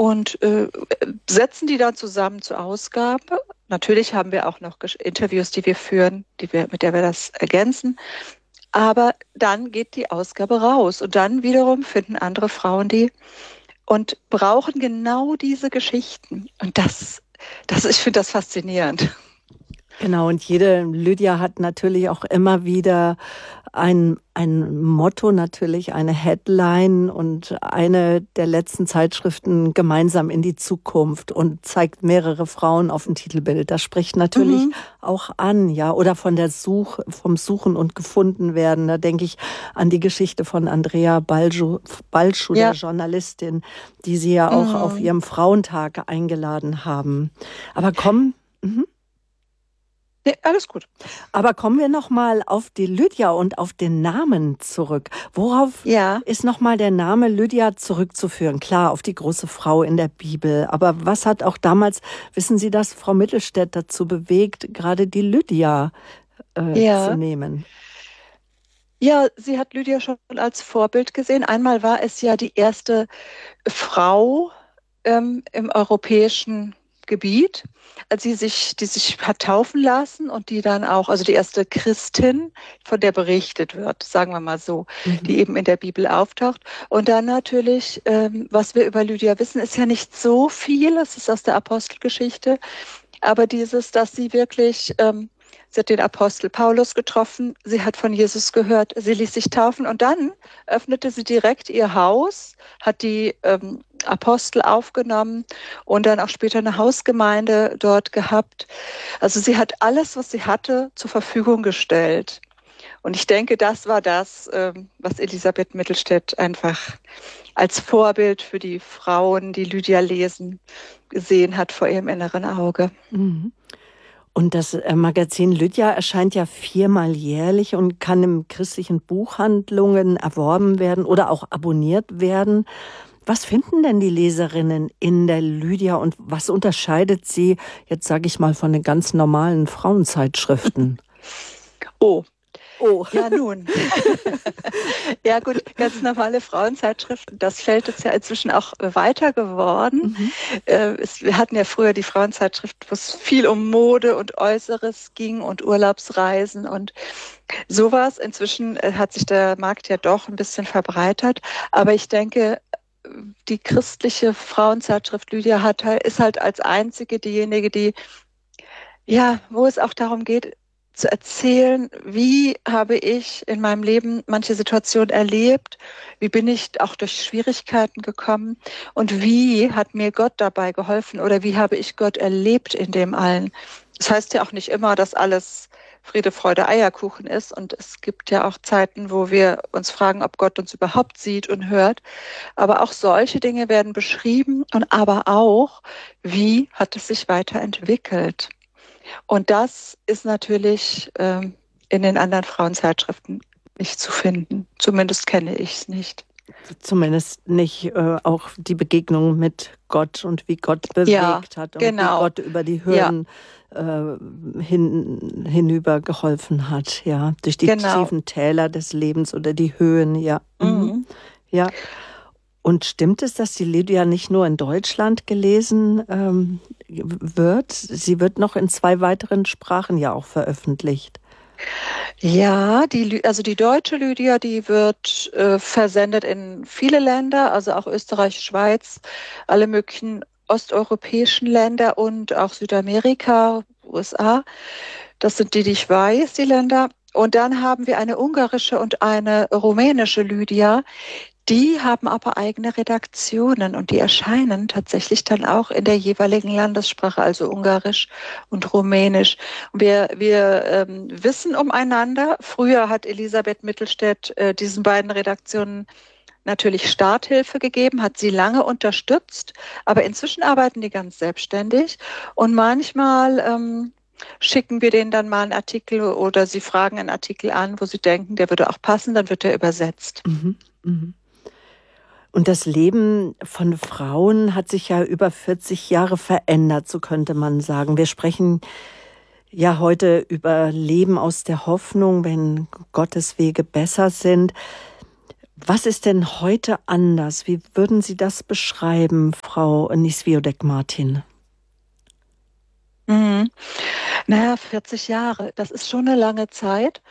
und setzen die dann zusammen zur Ausgabe. Natürlich haben wir auch noch Interviews, die wir führen, mit der wir das ergänzen. Aber dann geht die Ausgabe raus und dann wiederum finden andere Frauen die und brauchen genau diese Geschichten. Und ich finde das faszinierend. Genau, und jede Lydia hat natürlich auch immer wieder ein Motto, natürlich eine Headline und eine der letzten Zeitschriften gemeinsam in die Zukunft und zeigt mehrere Frauen auf dem Titelbild. Das spricht natürlich auch an, ja, oder vom Suchen und Gefundenwerden. Da denke ich an die Geschichte von Andrea Balschuh, der Journalistin, die Sie ja auch auf ihrem Frauentag eingeladen haben. Aber Nee, alles gut. Aber kommen wir noch mal auf die Lydia und auf den Namen zurück. Worauf ist noch mal der Name Lydia zurückzuführen? Klar, auf die große Frau in der Bibel. Aber was hat auch damals, wissen Sie das, Frau Mittelstädt dazu bewegt, gerade die Lydia zu nehmen? Ja, sie hat Lydia schon als Vorbild gesehen. Einmal war es ja die erste Frau im europäischen Gebiet, die sich hat taufen lassen und die dann auch, also die erste Christin, von der berichtet wird, sagen wir mal so, die eben in der Bibel auftaucht. Und dann natürlich, was wir über Lydia wissen, ist ja nicht so viel, es ist aus der Apostelgeschichte, aber dass sie wirklich, sie hat den Apostel Paulus getroffen, sie hat von Jesus gehört, sie ließ sich taufen und dann öffnete sie direkt ihr Haus, hat die Apostel aufgenommen und dann auch später eine Hausgemeinde dort gehabt. Also sie hat alles, was sie hatte, zur Verfügung gestellt. Und ich denke, das war das, was Elisabeth Mittelstädt einfach als Vorbild für die Frauen, die Lydia lesen, gesehen hat vor ihrem inneren Auge. Und das Magazin Lydia erscheint ja 4-mal jährlich und kann in christlichen Buchhandlungen erworben werden oder auch abonniert werden. Was finden denn die Leserinnen in der Lydia und was unterscheidet sie, jetzt sage ich mal, von den ganz normalen Frauenzeitschriften? Oh. Ja, nun. Ja gut, ganz normale Frauenzeitschriften, das Feld ist ja inzwischen auch weiter geworden. Wir hatten ja früher die Frauenzeitschrift, wo es viel um Mode und Äußeres ging und Urlaubsreisen und sowas. Inzwischen hat sich der Markt ja doch ein bisschen verbreitert, aber ich denke, die christliche Frauenzeitschrift Lydia ist halt als einzige diejenige, wo es auch darum geht, zu erzählen, wie habe ich in meinem Leben manche Situation erlebt, wie bin ich auch durch Schwierigkeiten gekommen und wie hat mir Gott dabei geholfen oder wie habe ich Gott erlebt in dem allen. Das heißt ja auch nicht immer, dass alles Friede, Freude, Eierkuchen ist und es gibt ja auch Zeiten, wo wir uns fragen, ob Gott uns überhaupt sieht und hört. Aber auch solche Dinge werden beschrieben und aber auch, wie hat es sich weiterentwickelt. Und das ist natürlich in den anderen Frauenzeitschriften nicht zu finden. Zumindest kenne ich es nicht. Zumindest nicht auch die Begegnung mit Gott und wie Gott bewegt hat und wie Gott über die Hürden hinüber geholfen hat, ja, durch die tiefen Täler des Lebens oder die Höhen, ja. Ja. Und stimmt es, dass die Lydia nicht nur in Deutschland gelesen wird? Sie wird noch in 2 weiteren Sprachen ja auch veröffentlicht. Ja, die deutsche Lydia, die wird versendet in viele Länder, also auch Österreich, Schweiz, alle möglichen osteuropäischen Länder und auch Südamerika, USA. Das sind die ich weiß, die Länder. Und dann haben wir eine ungarische und eine rumänische Lydia. Die haben aber eigene Redaktionen und die erscheinen tatsächlich dann auch in der jeweiligen Landessprache, also Ungarisch und Rumänisch. Wir wissen umeinander. Früher hat Elisabeth Mittelstädt diesen beiden Redaktionen natürlich Starthilfe gegeben, hat sie lange unterstützt, aber inzwischen arbeiten die ganz selbstständig und manchmal schicken wir denen dann mal einen Artikel oder sie fragen einen Artikel an, wo sie denken, der würde auch passen, dann wird der übersetzt. Und das Leben von Frauen hat sich ja über 40 Jahre verändert, so könnte man sagen. Wir sprechen ja heute über Leben aus der Hoffnung, wenn Gottes Wege besser sind. Was ist denn heute anders? Wie würden Sie das beschreiben, Frau Niswiodek-Martin? Naja, 40 Jahre, das ist schon eine lange Zeit.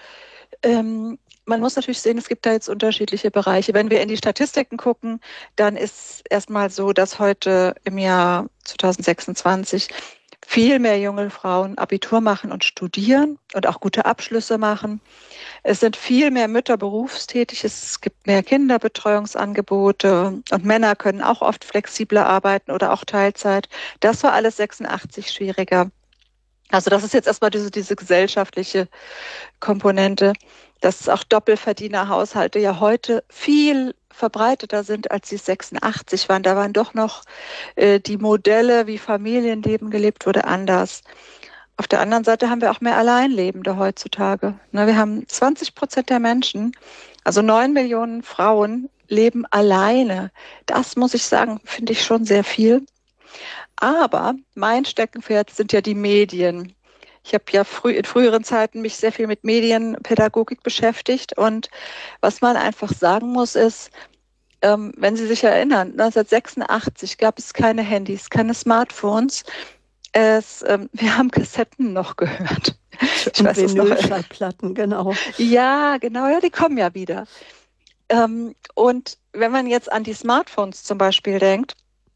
Man muss natürlich sehen, es gibt da jetzt unterschiedliche Bereiche. Wenn wir in die Statistiken gucken, dann ist erstmal so, dass heute im Jahr 2026 viel mehr junge Frauen Abitur machen und studieren und auch gute Abschlüsse machen. Es sind viel mehr Mütter berufstätig, es gibt mehr Kinderbetreuungsangebote und Männer können auch oft flexibler arbeiten oder auch Teilzeit. Das war alles 86 schwieriger. Also das ist jetzt erstmal diese gesellschaftliche Komponente, dass auch Doppelverdienerhaushalte ja heute viel verbreiteter sind, als sie 86 waren. Da waren doch noch die Modelle, wie Familienleben gelebt wurde, anders. Auf der anderen Seite haben wir auch mehr Alleinlebende heutzutage. Wir haben 20% der Menschen, also 9 Millionen Frauen, leben alleine. Das muss ich sagen, finde ich schon sehr viel. Aber mein Steckenpferd sind ja die Medien. Ich habe ja in früheren Zeiten mich sehr viel mit Medienpädagogik beschäftigt. Und was man einfach sagen muss, ist, wenn Sie sich erinnern, 1986 gab es keine Handys, keine Smartphones. Wir haben Kassetten noch gehört. Ich weiß es noch. Vinylschallplatten, genau. Ja, genau, ja, die kommen ja wieder. Und wenn man jetzt an die Smartphones zum Beispiel denkt,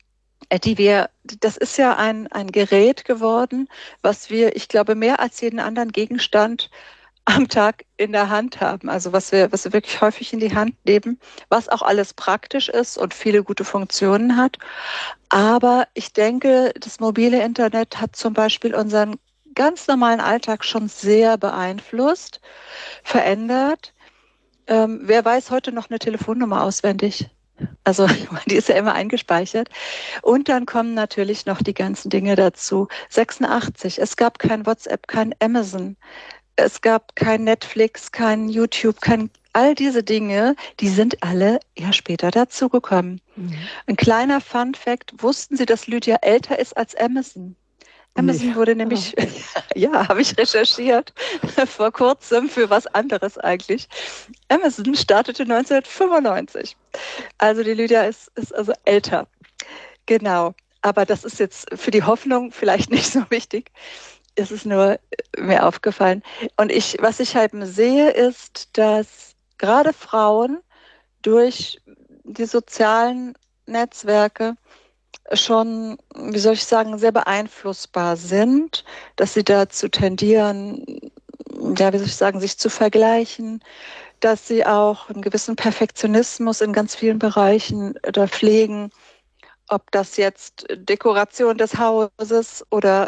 das ist ja ein Gerät geworden, was wir, ich glaube, mehr als jeden anderen Gegenstand am Tag in der Hand haben. Also was wir wirklich häufig in die Hand nehmen, was auch alles praktisch ist und viele gute Funktionen hat. Aber ich denke, das mobile Internet hat zum Beispiel unseren ganz normalen Alltag schon sehr beeinflusst, verändert. Wer weiß heute noch eine Telefonnummer auswendig? Also die ist ja immer eingespeichert. Und dann kommen natürlich noch die ganzen Dinge dazu. 86, es gab kein WhatsApp, kein Amazon, es gab kein Netflix, kein YouTube, all diese Dinge, die sind alle eher später dazugekommen. Ein kleiner Fun-Fact, wussten Sie, dass Lydia älter ist als Amazon? Amazon wurde nämlich, ja, habe ich recherchiert, vor kurzem für was anderes eigentlich. Amazon startete 1995. Also die Lydia ist also älter. Genau. Aber das ist jetzt für die Hoffnung vielleicht nicht so wichtig. Es ist nur mir aufgefallen. Und was ich halt sehe, ist, dass gerade Frauen durch die sozialen Netzwerke schon, wie soll ich sagen, sehr beeinflussbar sind, dass sie dazu tendieren, ja, wie soll ich sagen, sich zu vergleichen, dass sie auch einen gewissen Perfektionismus in ganz vielen Bereichen da pflegen, ob das jetzt Dekoration des Hauses oder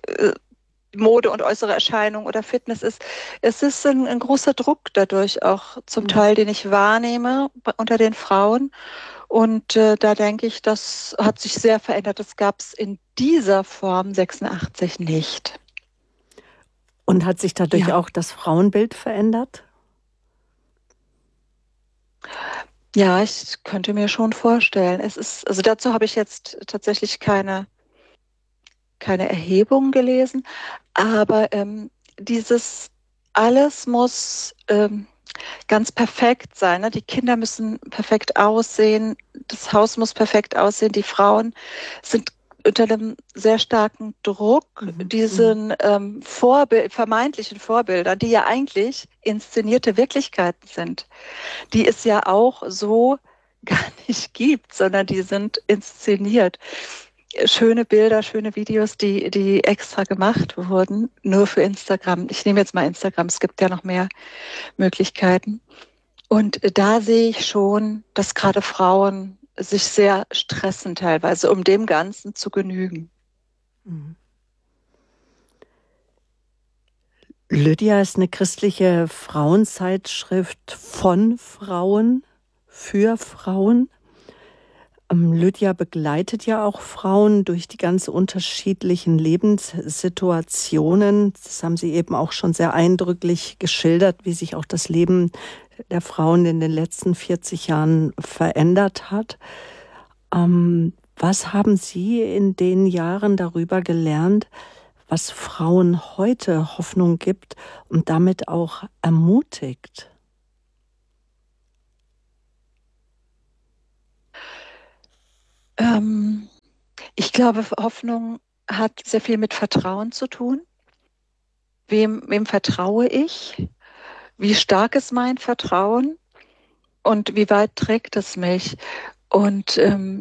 Mode und äußere Erscheinung oder Fitness ist. Es ist ein großer Druck dadurch auch zum Teil, den ich wahrnehme unter den Frauen. Und da denke ich, das hat sich sehr verändert. Das gab es in dieser Form 86 nicht. Und hat sich dadurch auch das Frauenbild verändert? Ja, ich könnte mir schon vorstellen. Also dazu habe ich jetzt tatsächlich keine Erhebung gelesen, aber dieses alles muss ganz perfekt sein. Ne? Die Kinder müssen perfekt aussehen, das Haus muss perfekt aussehen, die Frauen sind unter einem sehr starken Druck, diesen vermeintlichen Vorbildern, die ja eigentlich inszenierte Wirklichkeiten sind, die es ja auch so gar nicht gibt, sondern die sind inszeniert. Schöne Bilder, schöne Videos, die extra gemacht wurden, nur für Instagram. Ich nehme jetzt mal Instagram, es gibt ja noch mehr Möglichkeiten. Und da sehe ich schon, dass gerade Frauen sich sehr stressen teilweise, um dem Ganzen zu genügen. Lydia ist eine christliche Frauenzeitschrift von Frauen, für Frauen. Lydia begleitet ja auch Frauen durch die ganz unterschiedlichen Lebenssituationen. Das haben Sie eben auch schon sehr eindrücklich geschildert, wie sich auch das Leben der Frauen in den letzten 40 Jahren verändert hat. Was haben Sie in den Jahren darüber gelernt, was Frauen heute Hoffnung gibt und damit auch ermutigt? Ich glaube, Hoffnung hat sehr viel mit Vertrauen zu tun. Wem vertraue ich? Wie stark ist mein Vertrauen? Und wie weit trägt es mich? Und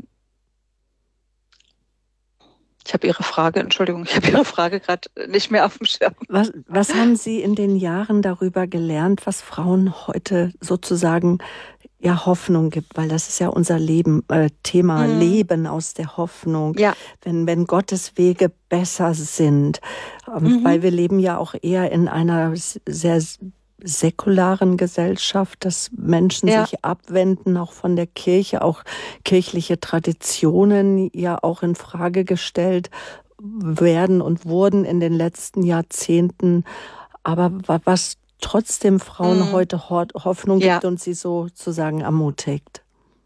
ich habe Ihre Frage gerade nicht mehr auf dem Schirm. Was haben Sie in den Jahren darüber gelernt, was Frauen heute sozusagen Hoffnung gibt? Weil das ist ja unser Thema, Leben aus der Hoffnung. Ja. Wenn Gottes Wege besser sind. Weil wir leben ja auch eher in einer sehr säkularen Gesellschaft, dass Menschen sich abwenden, auch von der Kirche, auch kirchliche Traditionen ja auch in Frage gestellt werden und wurden in den letzten Jahrzehnten. Aber was trotzdem Frauen heute Hoffnung gibt und sie sozusagen ermutigt.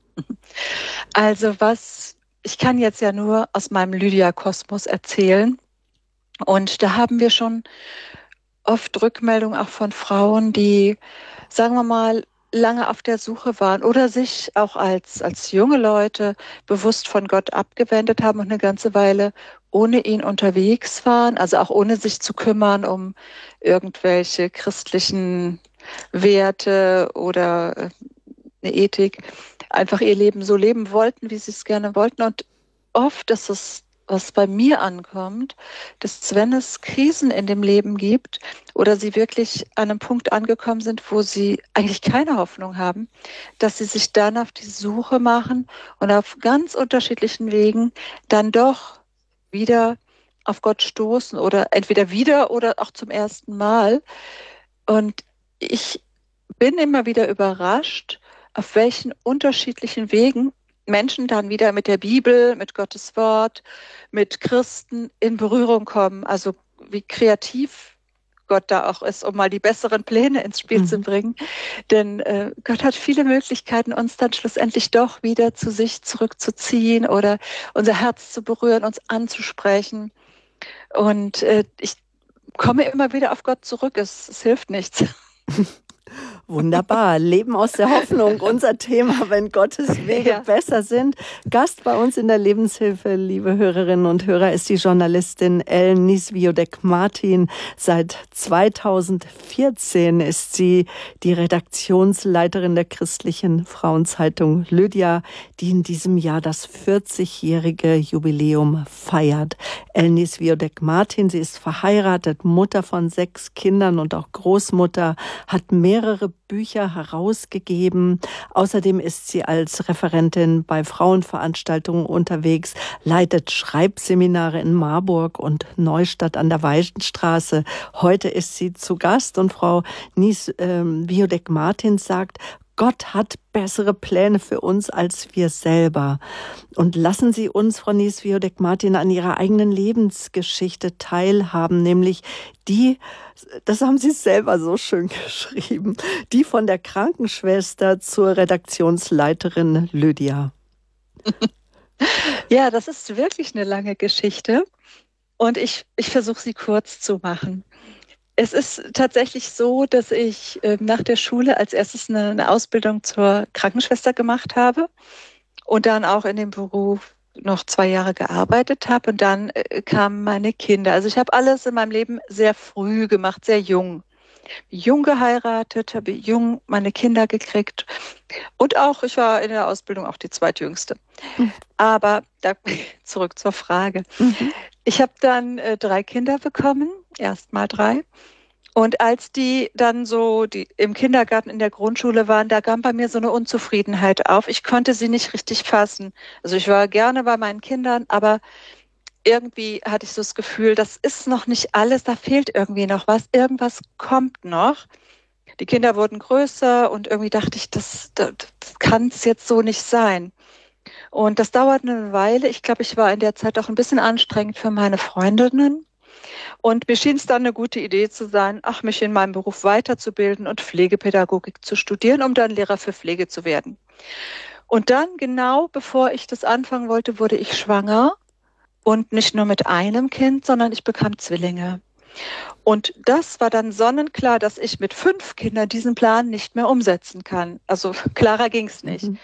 Also ich kann jetzt ja nur aus meinem Lydia-Kosmos erzählen. Und da haben wir schon oft Rückmeldungen auch von Frauen, die, sagen wir mal, lange auf der Suche waren oder sich auch als junge Leute bewusst von Gott abgewendet haben und eine ganze Weile ohne ihn unterwegs waren, also auch ohne sich zu kümmern um irgendwelche christlichen Werte oder eine Ethik, einfach ihr Leben so leben wollten, wie sie es gerne wollten. Und oft ist es, was bei mir ankommt, dass wenn es Krisen in dem Leben gibt oder sie wirklich an einem Punkt angekommen sind, wo sie eigentlich keine Hoffnung haben, dass sie sich dann auf die Suche machen und auf ganz unterschiedlichen Wegen dann doch wieder auf Gott stoßen oder entweder wieder oder auch zum ersten Mal. Und ich bin immer wieder überrascht, auf welchen unterschiedlichen Wegen Menschen dann wieder mit der Bibel, mit Gottes Wort, mit Christen in Berührung kommen. Also wie kreativ Gott da auch ist, um mal die besseren Pläne ins Spiel zu bringen. Denn Gott hat viele Möglichkeiten, uns dann schlussendlich doch wieder zu sich zurückzuziehen oder unser Herz zu berühren, uns anzusprechen. Und ich komme immer wieder auf Gott zurück. Es hilft nichts. Wunderbar. Leben aus der Hoffnung, unser Thema, wenn Gottes Wege besser sind. Gast bei uns in der Lebenshilfe, liebe Hörerinnen und Hörer, ist die Journalistin Ellen Nieswiodek-Martin. Seit 2014 ist sie die Redaktionsleiterin der christlichen Frauenzeitung Lydia, die in diesem Jahr das 40-jährige Jubiläum feiert. Ellen Nieswiodek-Martin, sie ist verheiratet, Mutter von 6 Kindern und auch Großmutter, hat mehrere Bücher herausgegeben. Außerdem ist sie als Referentin bei Frauenveranstaltungen unterwegs, leitet Schreibseminare in Marburg und Neustadt an der Weichenstraße. Heute ist sie zu Gast und Frau Nieswiodek-Martin sagt, Gott hat bessere Pläne für uns als wir selber. Und lassen Sie uns, Frau Nieswiodek-Martin, an Ihrer eigenen Lebensgeschichte teilhaben, nämlich die, das haben Sie selber so schön geschrieben, die von der Krankenschwester zur Redaktionsleiterin Lydia. Ja, das ist wirklich eine lange Geschichte und ich versuche sie kurz zu machen. Es ist tatsächlich so, dass ich nach der Schule als erstes eine Ausbildung zur Krankenschwester gemacht habe und dann auch in dem Beruf noch 2 Jahre gearbeitet habe und dann kamen meine Kinder. Also ich habe alles in meinem Leben sehr früh gemacht, sehr jung. Jung geheiratet, habe jung meine Kinder gekriegt und auch, ich war in der Ausbildung auch die zweitjüngste. Aber zurück zur Frage. Ich habe dann 3 Kinder bekommen, erst mal 3. Und als die dann die im Kindergarten, in der Grundschule waren, da kam bei mir so eine Unzufriedenheit auf. Ich konnte sie nicht richtig fassen. Also ich war gerne bei meinen Kindern, aber irgendwie hatte ich so das Gefühl, das ist noch nicht alles, da fehlt irgendwie noch was. Irgendwas kommt noch. Die Kinder wurden größer und irgendwie dachte ich, das kann es jetzt so nicht sein. Und das dauert eine Weile. Ich glaube, ich war in der Zeit auch ein bisschen anstrengend für meine Freundinnen. Und mir schien es dann eine gute Idee zu sein, mich in meinem Beruf weiterzubilden und Pflegepädagogik zu studieren, um dann Lehrer für Pflege zu werden. Und dann, genau bevor ich das anfangen wollte, wurde ich schwanger. Und nicht nur mit einem Kind, sondern ich bekam Zwillinge. Und das war dann sonnenklar, dass ich mit 5 Kindern diesen Plan nicht mehr umsetzen kann. Also klarer ging es nicht.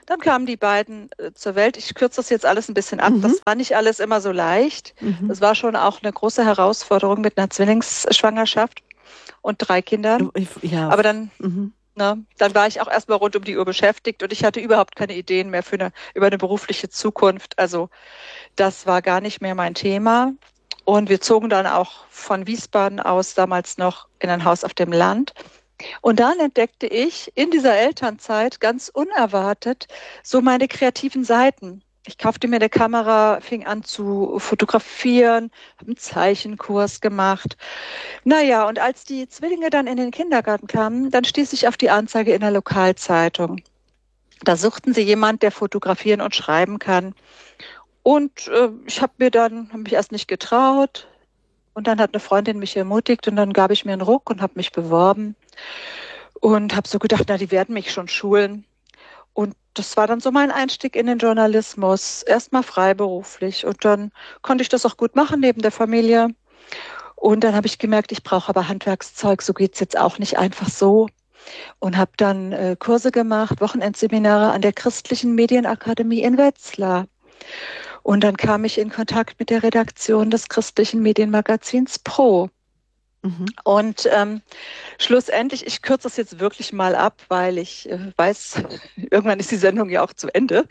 Dann kamen die beiden zur Welt. Ich kürze das jetzt alles ein bisschen ab. Das war nicht alles immer so leicht. Das war schon auch eine große Herausforderung mit einer Zwillingsschwangerschaft und 3 Kindern. Ja. Aber dann, dann war ich auch erstmal rund um die Uhr beschäftigt und ich hatte überhaupt keine Ideen mehr über eine berufliche Zukunft. Also das war gar nicht mehr mein Thema. Und wir zogen dann auch von Wiesbaden aus damals noch in ein Haus auf dem Land. Und dann entdeckte ich in dieser Elternzeit ganz unerwartet so meine kreativen Seiten. Ich kaufte mir eine Kamera, fing an zu fotografieren, habe einen Zeichenkurs gemacht. Naja, und als die Zwillinge dann in den Kindergarten kamen, dann stieß ich auf die Anzeige in der Lokalzeitung. Da suchten sie jemanden, der fotografieren und schreiben kann. Und ich habe mich erst nicht getraut. Und dann hat eine Freundin mich ermutigt und dann gab ich mir einen Ruck und habe mich beworben und habe so gedacht, na, die werden mich schon schulen. Und das war dann so mein Einstieg in den Journalismus, erstmal freiberuflich. Und dann konnte ich das auch gut machen neben der Familie. Und dann habe ich gemerkt, ich brauche aber Handwerkszeug, so geht's jetzt auch nicht einfach so. Und habe dann Kurse gemacht, Wochenendseminare an der Christlichen Medienakademie in Wetzlar. Und dann kam ich in Kontakt mit der Redaktion des christlichen Medienmagazins Pro. Und schlussendlich, ich kürze das jetzt wirklich mal ab, weil ich weiß, irgendwann ist die Sendung ja auch zu Ende.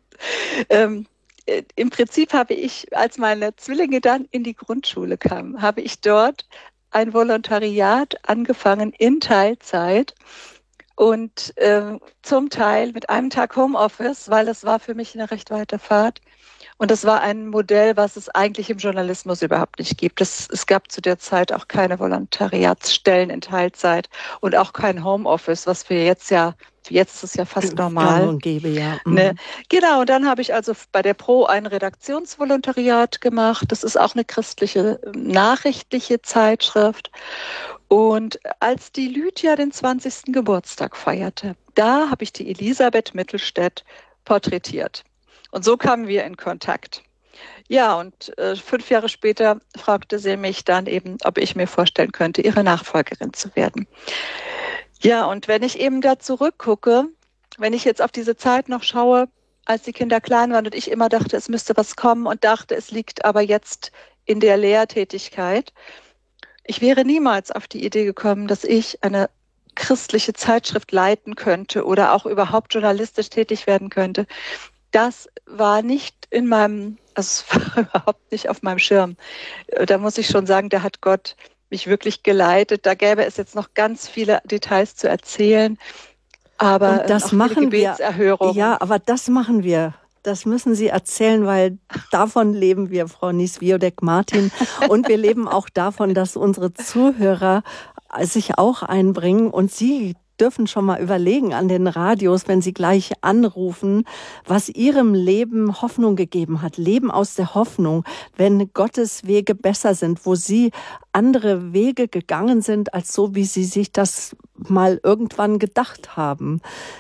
Im Prinzip habe ich, als meine Zwillinge dann in die Grundschule kamen, habe ich dort ein Volontariat angefangen in Teilzeit. Und zum Teil mit einem Tag Homeoffice, weil es war für mich eine recht weite Fahrt. Und das war ein Modell, was es eigentlich im Journalismus überhaupt nicht gibt. Es gab zu der Zeit auch keine Volontariatsstellen in Teilzeit und auch kein Homeoffice, was wir jetzt ist es ja fast normal. Gang und gäbe, ja. Ne? Genau, und dann habe ich also bei der Pro ein Redaktionsvolontariat gemacht. Das ist auch eine christliche, nachrichtliche Zeitschrift. Und als die Lydia den 20. Geburtstag feierte, da habe ich die Elisabeth Mittelstädt porträtiert. Und so kamen wir in Kontakt. Ja, und 5 Jahre später fragte sie mich dann eben, ob ich mir vorstellen könnte, ihre Nachfolgerin zu werden. Ja, und wenn ich eben da zurückgucke, wenn ich jetzt auf diese Zeit noch schaue, als die Kinder klein waren und ich immer dachte, es müsste was kommen und dachte, es liegt aber jetzt in der Lehrtätigkeit. Ich wäre niemals auf die Idee gekommen, dass ich eine christliche Zeitschrift leiten könnte oder auch überhaupt journalistisch tätig werden könnte. Das war nicht es war überhaupt nicht auf meinem Schirm. Da muss ich schon sagen, da hat Gott mich wirklich geleitet. Da gäbe es jetzt noch ganz viele Details zu erzählen. Aber und das auch machen wir. Ja, aber das machen wir. Das müssen Sie erzählen, weil davon leben wir, Frau Nies-Wiodek-Martin. Und wir leben auch davon, dass unsere Zuhörer sich auch einbringen. Und Sie dürfen schon mal überlegen an den Radios, wenn Sie gleich anrufen, was Ihrem Leben Hoffnung gegeben hat. Leben aus der Hoffnung, wenn Gottes Wege besser sind, wo Sie andere Wege gegangen sind, als so, wie Sie sich das mal irgendwann gedacht haben.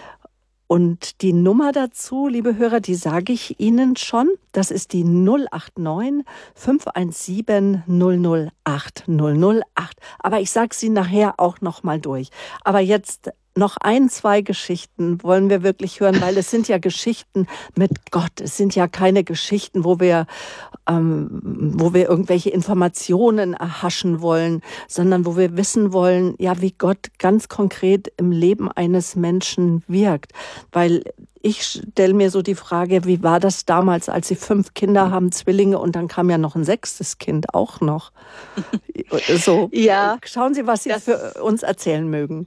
Und die Nummer dazu, liebe Hörer, die sage ich Ihnen schon. Das ist die 089 517 008 008. Aber ich sage sie nachher auch noch mal durch. Aber jetzt noch 2 Geschichten wollen wir wirklich hören, weil es sind ja Geschichten mit Gott. Es sind ja keine Geschichten, wo wir irgendwelche Informationen erhaschen wollen, sondern wo wir wissen wollen, ja, wie Gott ganz konkret im Leben eines Menschen wirkt. Weil ich stelle mir so die Frage, wie war das damals, als Sie 5 Kinder haben, Zwillinge, und dann kam ja noch ein 6. Kind auch noch. So, ja, schauen Sie, was Sie für uns erzählen mögen.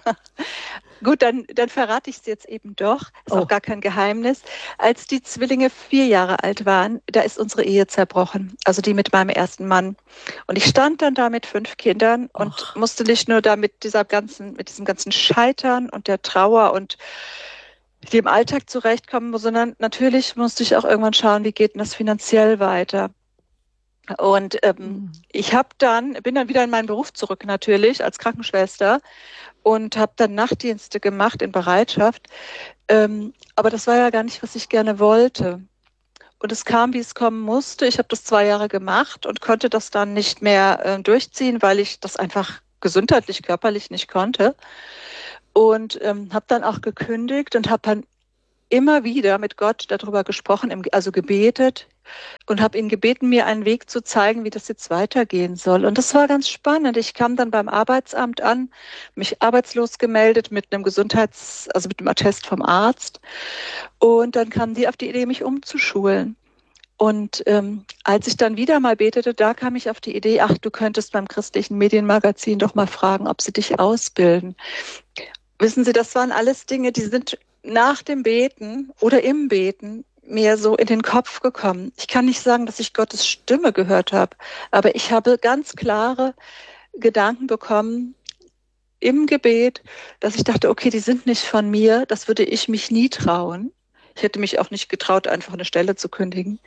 Gut, dann verrate ich es jetzt eben doch. Ist auch gar kein Geheimnis. Als die Zwillinge 4 Jahre alt waren, da ist unsere Ehe zerbrochen. Also die mit meinem ersten Mann. Und ich stand dann da mit 5 Kindern und musste nicht nur da mit diesem ganzen Scheitern und der Trauer und dem Alltag zurechtkommen, sondern natürlich musste ich auch irgendwann schauen, wie geht denn das finanziell weiter. Und ich bin dann wieder in meinen Beruf zurück natürlich als Krankenschwester und habe dann Nachtdienste gemacht in Bereitschaft. Aber das war ja gar nicht, was ich gerne wollte. Und es kam, wie es kommen musste. Ich habe das 2 Jahre gemacht und konnte das dann nicht mehr durchziehen, weil ich das einfach gesundheitlich, körperlich nicht konnte. Und habe dann auch gekündigt und habe dann immer wieder mit Gott darüber gesprochen, also gebetet und habe ihn gebeten, mir einen Weg zu zeigen, wie das jetzt weitergehen soll. Und das war ganz spannend. Ich kam dann beim Arbeitsamt an, mich arbeitslos gemeldet mit einem also mit einem Attest vom Arzt. Und dann kamen die auf die Idee, mich umzuschulen. Und als ich dann wieder mal betete, da kam ich auf die Idee, ach, du könntest beim Christlichen Medienmagazin doch mal fragen, ob sie dich ausbilden. Wissen Sie, das waren alles Dinge, die sind nach dem Beten oder im Beten mir so in den Kopf gekommen. Ich kann nicht sagen, dass ich Gottes Stimme gehört habe, aber ich habe ganz klare Gedanken bekommen im Gebet, dass ich dachte, okay, die sind nicht von mir, das würde ich mich nie trauen. Ich hätte mich auch nicht getraut, einfach eine Stelle zu kündigen.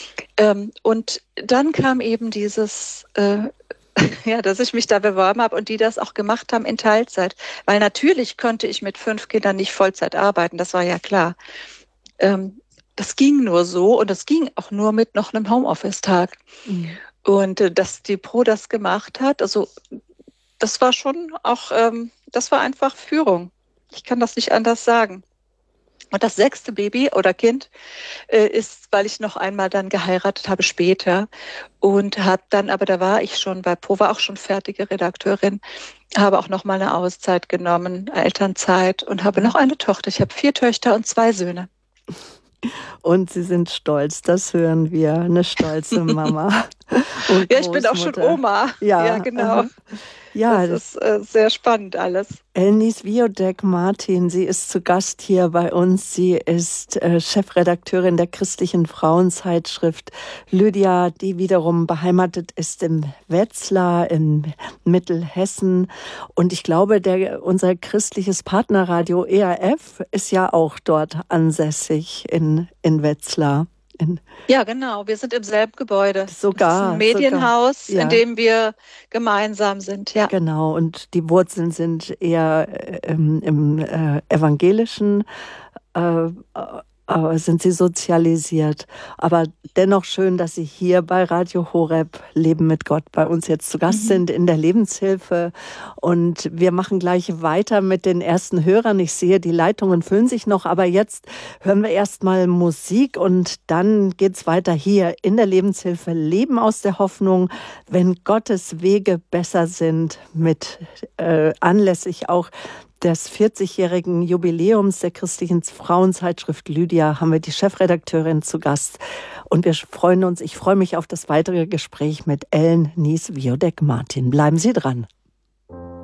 Und dann kam eben dieses... dass ich mich da beworben habe und die das auch gemacht haben in Teilzeit. Weil natürlich konnte ich mit 5 Kindern nicht Vollzeit arbeiten, das war ja klar. Das ging nur so und das ging auch nur mit noch einem Homeoffice-Tag. Mhm. Und dass die Pro das gemacht hat, also das war schon auch, das war einfach Führung. Ich kann das nicht anders sagen. Und das 6. Baby oder Kind ist, weil ich noch einmal dann geheiratet habe später und habe dann, aber da war ich schon bei Pro, war auch schon fertige Redakteurin, habe auch noch mal eine Auszeit genommen, Elternzeit und habe noch eine Tochter. Ich habe 4 Töchter und 2 Söhne. Und Sie sind stolz, das hören wir, eine stolze Mama. Ja, ich bin auch schon Oma. Ja genau. Ja, das ist sehr spannend alles. Elnys Wiodek-Martin, sie ist zu Gast hier bei uns. Sie ist Chefredakteurin der christlichen Frauenzeitschrift Lydia, die wiederum beheimatet ist in Wetzlar in Mittelhessen. Und ich glaube, unser christliches Partnerradio ERF ist ja auch dort ansässig in Wetzlar. Ja, genau. Wir sind im selben Gebäude. Sogar. Das ist ein Medienhaus, in dem wir gemeinsam sind. Ja. Genau. Und die Wurzeln sind eher im evangelischen, sind sie sozialisiert. Aber dennoch schön, dass Sie hier bei Radio Horeb Leben mit Gott bei uns jetzt zu Gast sind in der Lebenshilfe. Und wir machen gleich weiter mit den ersten Hörern. Ich sehe, die Leitungen füllen sich noch, aber jetzt hören wir erstmal Musik und dann geht's weiter hier in der Lebenshilfe Leben aus der Hoffnung, wenn Gottes Wege besser sind, mit anlässlich auch des 40-jährigen Jubiläums der christlichen Frauenzeitschrift Lydia haben wir die Chefredakteurin zu Gast. Und ich freue mich auf das weitere Gespräch mit Elnys Wiodek-Martin. Bleiben Sie dran.